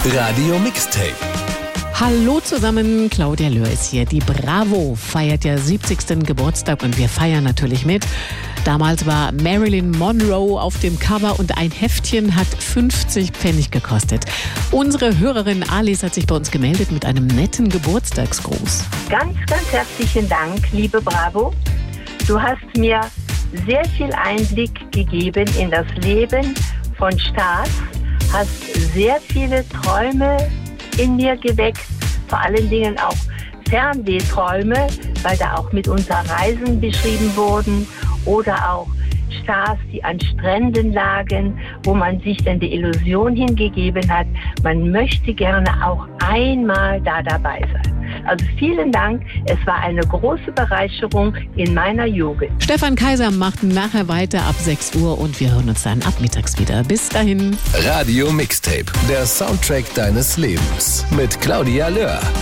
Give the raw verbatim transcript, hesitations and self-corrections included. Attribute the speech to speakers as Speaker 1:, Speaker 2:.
Speaker 1: Radio Mixtape.
Speaker 2: Hallo zusammen, Claudia Löhr ist hier. Die Bravo feiert ja siebzigsten Geburtstag und wir feiern natürlich mit. Damals war Marilyn Monroe auf dem Cover und ein Heftchen hat fünfzig Pfennig gekostet. Unsere Hörerin Alice hat sich bei uns gemeldet mit einem netten Geburtstagsgruß.
Speaker 3: Ganz, ganz herzlichen Dank, liebe Bravo. Du hast mir sehr viel Einblick gegeben in das Leben von Stars, hast sehr viele Träume in mir geweckt, vor allen Dingen auch Fernsehträume, weil da auch mit uns Reisen beschrieben wurden oder auch Stars, die an Stränden lagen, wo man sich dann die Illusion hingegeben hat, man möchte gerne auch einmal da dabei sein. Also vielen Dank, es war eine große Bereicherung in meiner Jugend.
Speaker 2: Stefan Kaiser macht nachher weiter ab sechs Uhr und wir hören uns dann ab mittags wieder. Bis dahin.
Speaker 1: Radio Mixtape, der Soundtrack deines Lebens mit Claudia Löhr.